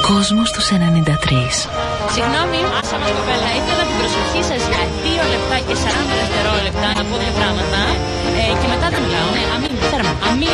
κόσμος τους 93. Συγγνώμη, άσα μας κοπέλα, ήθελα την προσοχή σας για 2 λεπτά και 40 δευτερόλεπτα να πω 2 πράγματα και μετά δεν μιλάω. Αμήν, θέρμα. Αμήν.